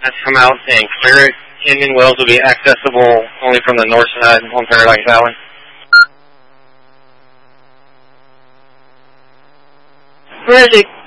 has come out and clear it. Indian Wells will be accessible only from the north side on Paradise Island. Bridget,